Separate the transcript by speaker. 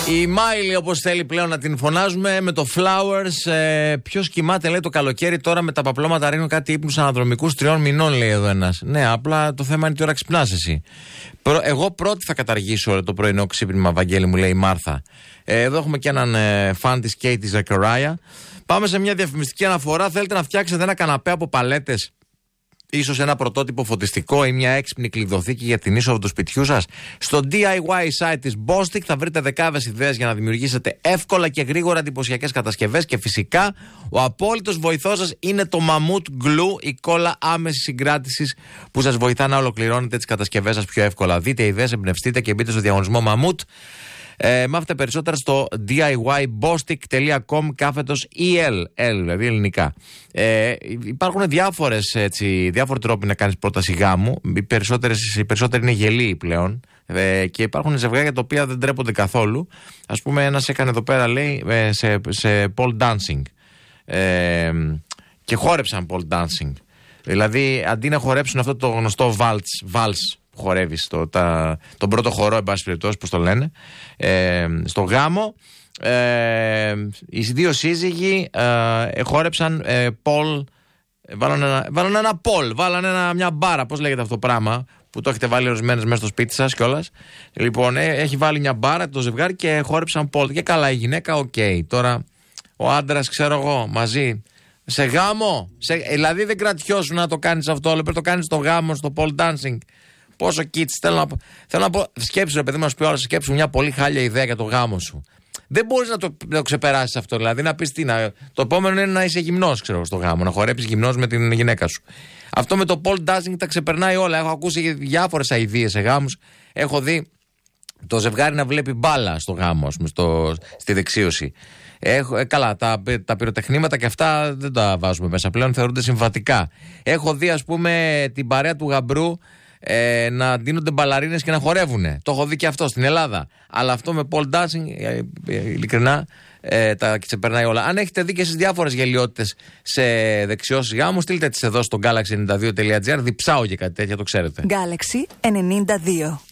Speaker 1: Η Μάιλι, όπως θέλει πλέον να την φωνάζουμε, με το Flowers. Ποιος κοιμάται, λέει, το καλοκαίρι τώρα με τα παπλώματα, ρίχνουν κάτι ύπνους αναδρομικούς 3 μηνών, λέει εδώ ένας. Ναι, απλά το θέμα είναι τι ώρα ξυπνάς εσύ. Εγώ πρώτη θα καταργήσω το πρωινό ξύπνημα, Βαγγέλη μου, λέει η Μάρθα. Εδώ έχουμε και έναν φαν της Katie Zachariah. Πάμε σε μια διαφημιστική αναφορά. Θέλετε να φτιάξετε ένα καναπέ από παλέτες, ίσως ένα πρωτότυπο φωτιστικό ή μια έξυπνη κλειδοθήκη για την είσοδο του σπιτιού σας? Στο DIY site της Bostik θα βρείτε δεκάδες ιδέες για να δημιουργήσετε εύκολα και γρήγορα εντυπωσιακές κατασκευές, και φυσικά ο απόλυτος βοηθός σας είναι το Mammoth Glue, η κόλλα άμεσης συγκράτησης που σας βοηθά να ολοκληρώνετε τις κατασκευές σας πιο εύκολα. Δείτε ιδέες, εμπνευστείτε και μπείτε στο διαγωνισμό Mammoth. Μάθετε περισσότερα στο diybostik.com/EL, δηλαδή ελληνικά. Υπάρχουν διάφοροι τρόποι να κάνεις πρόταση γάμου. Οι περισσότεροι είναι γελοί πλέον. Και υπάρχουν ζευγάρια τα οποία δεν τρέπονται καθόλου. Ας πούμε, ένας έκανε εδώ πέρα, λέει, σε pole dancing. Και χόρεψαν pole dancing. Δηλαδή, αντί να χορέψουν αυτό το γνωστό vals που χορεύεις, τον πρώτο χορό, εν πάση περιπτώσει, πώς το λένε, στο γάμο, οι δύο σύζυγοι χόρεψαν pole. Βάλανε ένα pole, βάλανε μια μπάρα, πώς λέγεται αυτό το πράγμα, που το έχετε βάλει ορισμένες μέσα στο σπίτι σας κιόλας. Λοιπόν, έχει βάλει μια μπάρα το ζευγάρι και χόρεψαν pole. Και καλά η γυναίκα, οκ. Τώρα ο άντρας, ξέρω εγώ, μαζί σε γάμο, δηλαδή δεν κρατιώσουν να το κάνεις αυτό, αλλά πρέπει να το κάνεις στο γάμο, στο pole dancing. Πόσο κίτς, θέλω να πω, σκέψου ρε παιδί μου, να σου πει όλα, σκέψου μια πολύ χάλια ιδέα για το γάμο σου. Δεν μπορείς να το ξεπεράσεις αυτό, δηλαδή να πεις το επόμενο είναι να είσαι γυμνός, ξέρω, στο γάμο, να χορέψεις γυμνός με την γυναίκα σου. Αυτό με το pole dancing τα ξεπερνάει όλα. Έχω ακούσει διάφορες αηδίες σε γάμους. Έχω δει το ζευγάρι να βλέπει μπάλα στο γάμο, ας πούμε, στη δεξίωση. Καλά, τα πυροτεχνήματα και αυτά δεν τα βάζουμε μέσα πλέον, θεωρούνται συμβατικά. Έχω δει, ας πούμε, την παρέα του γαμπρού να ντύνονται μπαλαρίνες και να χορεύουνε. Το έχω δει και αυτό στην Ελλάδα. Αλλά αυτό με pole dancing, ειλικρινά, τα ξεπερνάει όλα. Αν έχετε δει και εσείς διάφορες γελιότητες σε δεξιώσεις γάμου, στείλτε τις εδώ στο galaxy92.gr. Διψάω και κάτι τέτοια, το ξέρετε.
Speaker 2: Galaxy 92.